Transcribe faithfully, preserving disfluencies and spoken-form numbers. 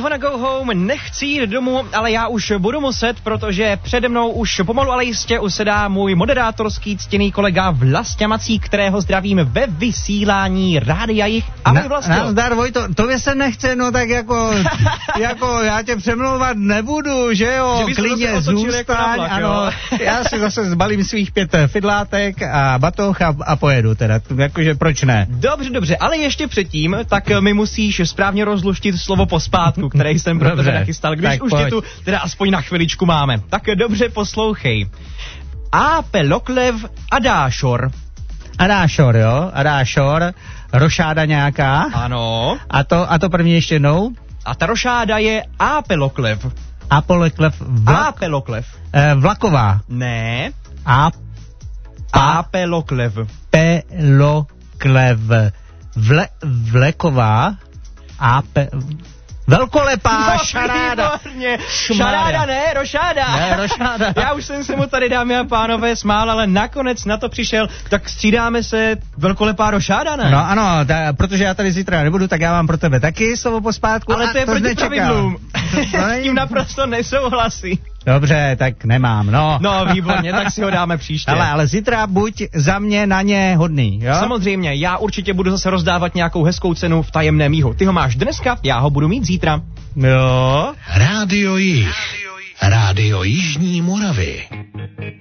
wanna go home, nechci jít domů, ale já už budu muset, protože přede mnou už pomalu ale jistě usedá můj moderátorský ctěný kolega Vlastňa Macík, kterého zdravím ve vysílání Rádia Jich. Ahoj, Vlastňo. Nazdar, Vojto, tobě se nechce, no tak jako, jako já tě přemlouvat nebudu, že jo, že klidně zůstaň, jako vlak, ano, já si zase zbalím svých pět fidlátek a batoh a, a pojedu teda, jakože proč ne? Dobře, dobře, ale ještě předtím, tak mi musíš správně rozluštit slovo pospátku, které jsem pro tebe nachystal, když už tě tu teda aspoň na chviličku máme. Tak dobře poslouchej. Ápeloklev adášor. Adášor, jo, adášor, rošáda nějaká. Ano. A to, a to první ještě jednou? A ta rošáda je ápeloklev. Ápeloklev. Vlak, ápeloklev. Eh, vlaková. Ne. Áp. Ápeloklev. Peloklev. Vle, vleková. Ápe... Velkolepá, no, šaráda. Šaráda, ne, rošáda. Ne, rošáda. Já už jsem se mu tady, dámy a pánové, smál, ale nakonec na to přišel. Tak střídáme se, velkolepá rošáda, ne? No ano, ta, protože já tady zítra nebudu, tak já mám pro tebe taky slovo pospátku. Ale to je proti pravidlům. S tím naprosto nesouhlasí. Dobře, tak nemám, no. No, výborně, tak si ho dáme příště. Ale, ale zítra buď za mě na ně hodný, jo? Samozřejmě, já určitě budu zase rozdávat nějakou hezkou cenu v tajemném jíhu. Ty ho máš dneska, já ho budu mít zítra. Jo. Rádio Jih. Rádio Jižní Moravy.